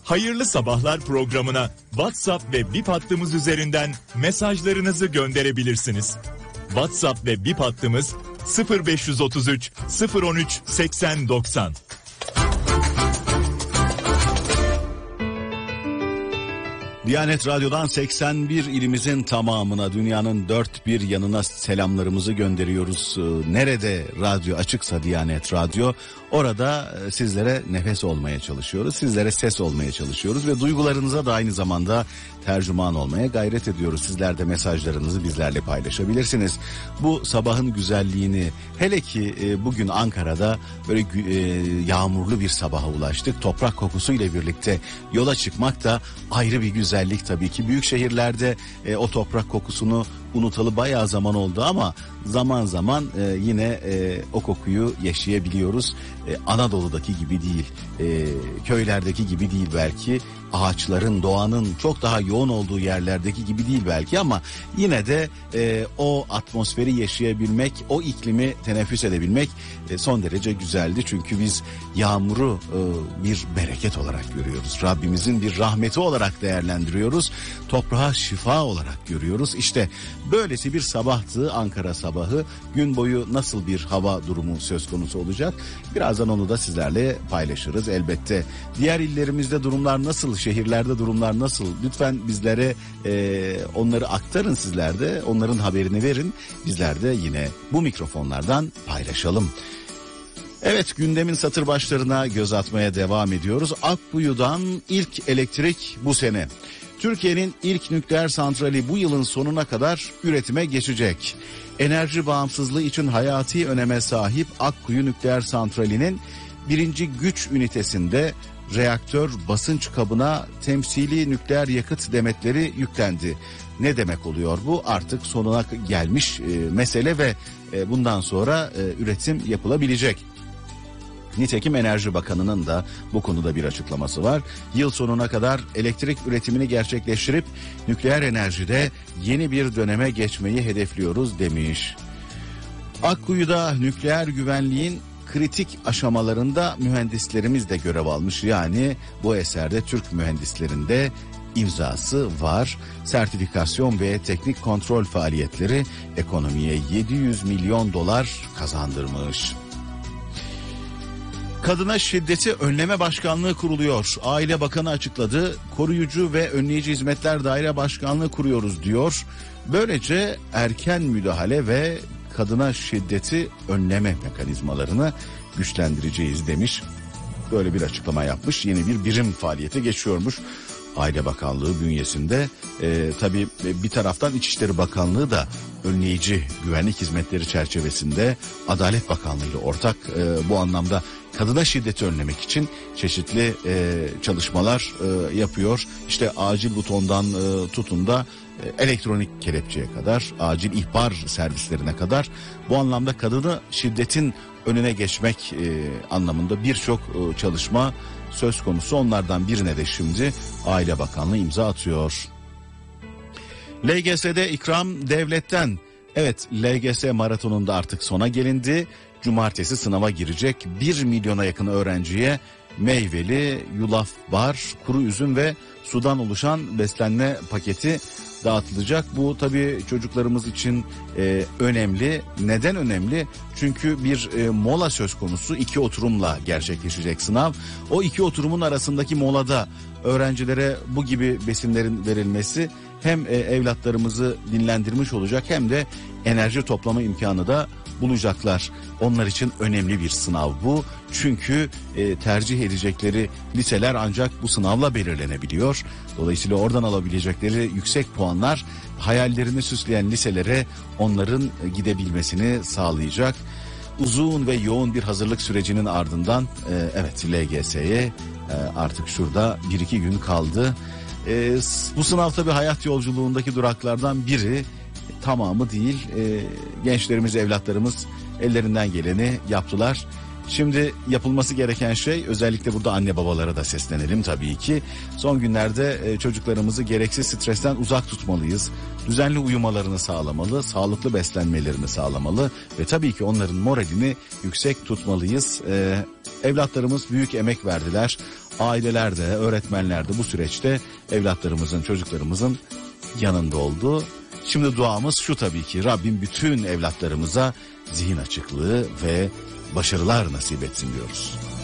Hayırlı Sabahlar programına WhatsApp ve Bip hattımız üzerinden mesajlarınızı gönderebilirsiniz. WhatsApp ve Bip hattımız 0533 013 80 90. Diyanet Radyo'dan 81 ilimizin tamamına, dünyanın dört bir yanına selamlarımızı gönderiyoruz. Nerede radyo açıksa Diyanet Radyo, orada sizlere nefes olmaya çalışıyoruz, sizlere ses olmaya çalışıyoruz ve duygularınıza da aynı zamanda tercüman olmaya gayret ediyoruz. Sizler de mesajlarınızı bizlerle paylaşabilirsiniz. Bu sabahın güzelliğini, hele ki bugün Ankara'da böyle yağmurlu bir sabaha ulaştık. Toprak kokusuyla birlikte yola çıkmak da ayrı bir güzellik tabii ki. Büyük şehirlerde o toprak kokusunu unutalı bayağı zaman oldu ama zaman zaman yine o kokuyu yaşayabiliyoruz. Anadolu'daki gibi değil, köylerdeki gibi değil belki, ağaçların, doğanın çok daha yoğun olduğu yerlerdeki gibi değil belki ama yine de o atmosferi yaşayabilmek, o iklimi teneffüs edebilmek son derece güzeldi. Çünkü biz yağmuru bir bereket olarak görüyoruz. Rabbimizin bir rahmeti olarak değerlendiriyoruz. Toprağa şifa olarak görüyoruz. İşte böylesi bir sabahtı Ankara sabahı. Gün boyu nasıl bir hava durumu söz konusu olacak? Birazdan onu da sizlerle paylaşırız elbette. Diğer illerimizde durumlar nasıl? Şehirlerde durumlar nasıl? Lütfen bizlere onları aktarın, sizler de onların haberini verin. Bizler de yine bu mikrofonlardan paylaşalım. Evet, gündemin satır başlarına göz atmaya devam ediyoruz. Akkuyu'dan ilk elektrik bu sene. Türkiye'nin ilk nükleer santrali bu yılın sonuna kadar üretime geçecek. Enerji bağımsızlığı için hayati öneme sahip Akkuyu Nükleer Santrali'nin 1. güç ünitesinde reaktör basınç kabına temsili nükleer yakıt demetleri yüklendi. Ne demek oluyor bu? Artık sonuna gelmiş mesele ve bundan sonra üretim yapılabilecek. Nitekim Enerji Bakanı'nın da bu konuda bir açıklaması var. Yıl sonuna kadar elektrik üretimini gerçekleştirip nükleer enerjide yeni bir döneme geçmeyi hedefliyoruz demiş. Akkuyu'da nükleer güvenliğin kritik aşamalarında mühendislerimiz de görev almış. Yani bu eserde Türk mühendislerin de imzası var. Sertifikasyon ve teknik kontrol faaliyetleri ekonomiye 700 milyon dolar kazandırmış. Kadına şiddeti önleme başkanlığı kuruluyor. Aile Bakanı açıkladı. Koruyucu ve önleyici hizmetler daire başkanlığı kuruyoruz diyor. Böylece erken müdahale ve kadına şiddeti önleme mekanizmalarını güçlendireceğiz demiş. Böyle bir açıklama yapmış. Yeni bir birim faaliyete geçiyormuş. Aile Bakanlığı bünyesinde. Tabii bir taraftan İçişleri Bakanlığı da önleyici güvenlik hizmetleri çerçevesinde Adalet Bakanlığı ile ortak bu anlamda kadına şiddeti önlemek için çeşitli çalışmalar yapıyor. İşte acil butondan tutun da elektronik kelepçeye kadar, acil ihbar servislerine kadar bu anlamda kadına şiddetin önüne geçmek anlamında birçok çalışma söz konusu. Onlardan birine de şimdi Aile Bakanlığı imza atıyor. LGS'de ikram devletten. Evet, LGS maratonunda artık sona gelindi. Cumartesi sınava girecek 1 milyona yakın öğrenciye meyveli, yulaf bar, kuru üzüm ve sudan oluşan beslenme paketi dağıtılacak. Bu tabii çocuklarımız için önemli. Neden önemli? Çünkü bir mola söz konusu. 2 oturumla gerçekleşecek sınav. O 2 oturumun arasındaki molada öğrencilere bu gibi besinlerin verilmesi hem evlatlarımızı dinlendirmiş olacak hem de enerji toplama imkanı da bulacaklar. Onlar için önemli bir sınav bu. Çünkü tercih edecekleri liseler ancak bu sınavla belirlenebiliyor. Dolayısıyla oradan alabilecekleri yüksek puanlar hayallerini süsleyen liselere onların gidebilmesini sağlayacak. Uzun ve yoğun bir hazırlık sürecinin ardından evet LGS'ye artık şurada 1-2 gün kaldı. Bu sınav tabii hayat yolculuğundaki duraklardan biri. Tamamı değil. Gençlerimiz, evlatlarımız ellerinden geleni yaptılar. Şimdi yapılması gereken şey, özellikle burada anne babalara da seslenelim tabii ki. Son günlerde çocuklarımızı gereksiz stresten uzak tutmalıyız. Düzenli uyumalarını sağlamalı, sağlıklı beslenmelerini sağlamalı ve tabii ki onların moralini yüksek tutmalıyız. Evlatlarımız büyük emek verdiler. aileler de, öğretmenler de bu süreçte evlatlarımızın, çocuklarımızın yanında oldu. Şimdi duamız şu tabii ki, Rabbim bütün evlatlarımıza zihin açıklığı ve başarılar nasip etsin diyoruz.